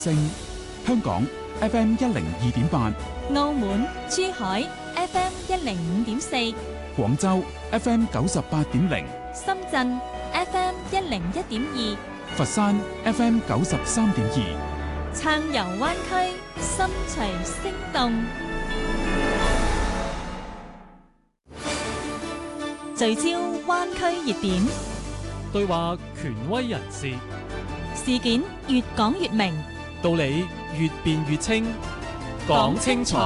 正香港 FM 102.8， 澳門珠海 FM 105.4， 廣州 FM 98.0， 深圳 FM 101.2， 佛山 FM 93.2， 暢遊灣區，心隨聲動，聚焦灣區熱點， 對話權威人士， 事件越講越明， 道理越辯越清，講清楚，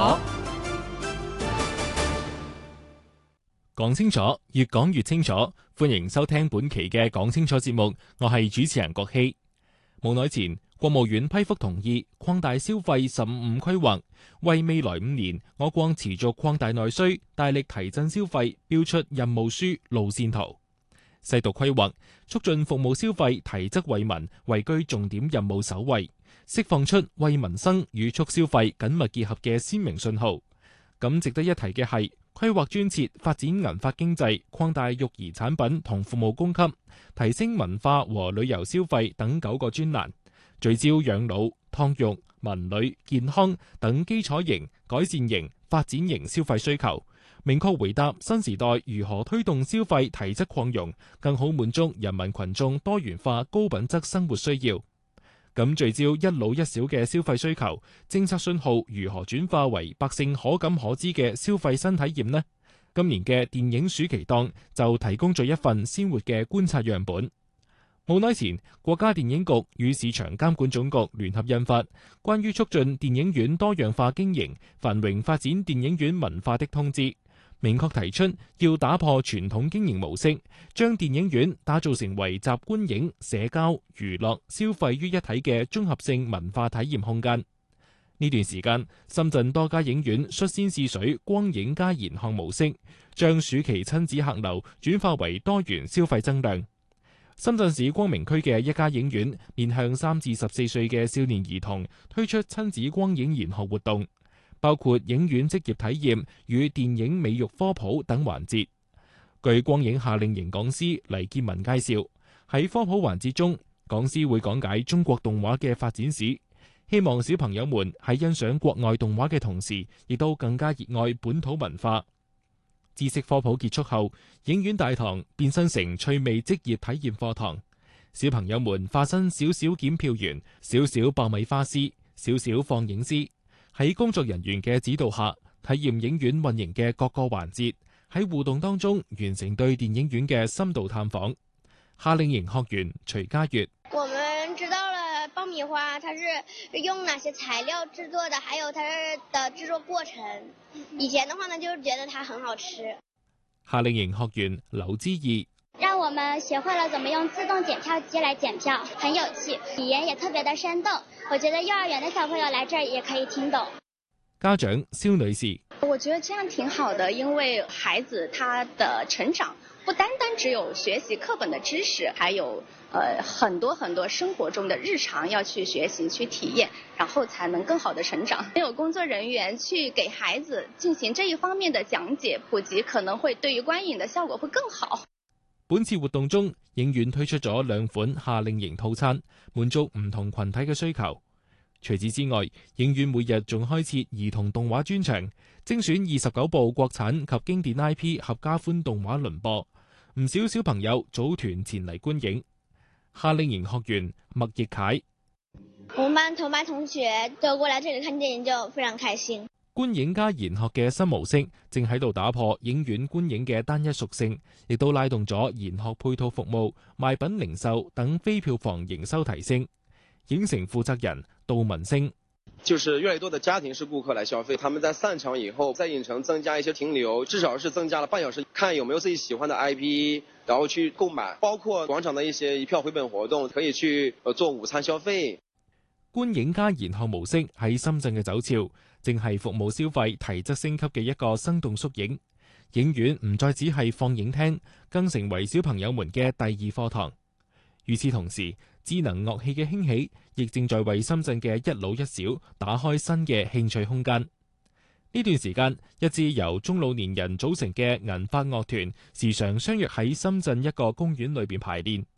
講清楚，越講越清楚。歡迎收聽本期嘅講清楚節目，我係主持人郭希。無耐前，國務院批覆同意擴大消費15規劃，為未來5年我國持續擴大內需、大力提振消費標出任務書路線圖。細讀規劃，促進服務消費提質惠民位居重點任務首位，釋放出為民生與促消費緊密結合嘅鮮明信號。咁值得一提嘅係，規劃專設發展銀髮經濟，擴大育兒產品同服務供給，提升文化和旅遊消費等9個專欄，聚焦養老、湯育、文旅、健康等基礎型、改善型、發展型消費需求，明確回答新時代如何推動消費提質擴容，更好滿足人民群眾多元化高品質生活需要。咁聚焦一老一小嘅消費需求，政策信號如何轉化為百姓可感可知嘅消費新體驗呢？今年嘅電影暑期檔就提供咗一份鮮活嘅觀察樣本。冇耐前，國家電影局與市場監管總局聯合印發《關於促進電影院多樣化經營、繁榮發展電影院文化的通知》，明確提出要打破傳統經營模式，將電影院打造成為集觀影、社交、娛樂、消費於一體嘅綜合性文化體驗空間。呢段時間，深圳多家影院率先試水光影加延項模式，將暑期親子客流轉化為多元消費增量。深圳市光明區嘅一家影院面向3至14歲嘅少年兒童推出親子光影研學活動，包括影院職業體驗與電影美育科普等環節。據光影夏令營講師黎建文介紹，喺科普環節中，講師會講解中國動畫嘅發展史，希望小朋友們喺欣賞國外動畫嘅同時，亦都更加熱愛本土文化。知識科普結束後，影院大堂變身成趣味職業體驗課堂，小朋友們化身小小檢票員、小小爆米花師、小小放映師，喺工作人員嘅指導下，體驗影院運營嘅各個環節，喺互動當中完成對電影院嘅深度探訪。夏令營學員徐家月： 我們知道了爆米花它是用哪些材料製作的，還有它的製作過程。以前的話呢，就是覺得它很好吃。 夏令營學員劉之義： 讓我們學會了怎麼用自動檢票機來檢票，很有趣，語言也特別的生動。我覺得幼兒園的小朋友來這兒也可以聽懂。 家長蕭女士： 我覺得這樣挺好的，因為孩子他的成長不單單只有學習課本的知識，還有很多生活中的日常要去學習去體驗，然後才能更好的成長。有工作人員去給孩子進行這一方面的講解普及，可能會對於觀影的效果會更好。 本次活動中，影院推出咗2款夏令營套餐，滿足唔同群體嘅需求。除此之外，影院每日仲開設兒童動畫專場，精選29部國產及經典 IP 合家歡動畫輪播，唔少小朋友組團前嚟觀影。夏令營學員麥亦凱： 我們班同班同學都過來這裡看電影，就非常開心。 觀影加研學嘅新模式正喺度打破影院觀影嘅單一屬性，亦都拉動咗研學配套服務、賣品零售等非票房營收提升。影城負責人杜文星： 就是越來越多的家庭式顧客來消費，他們在散場以後，在影城增加一些停留，至少是增加了半小時，看有沒有自己喜歡的 IP，然後去購買。包括廣場的一些一票回本活動，可以去做午餐消費。 觀影加研學模式喺深圳嘅走俏，正係服務消費提質升級嘅一個生動縮影。影院唔再只係放映廳，更成為小朋友們嘅第2課堂。與此同時，智能樂器嘅興起，亦正在為深圳嘅一老一小打開新嘅興趣空間。呢段時間，一支由中老年人組成嘅銀髮樂團，時常相約喺深圳一個公園裏邊排練。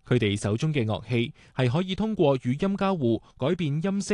佢哋手中嘅樂器係可以通過語音交互改變音色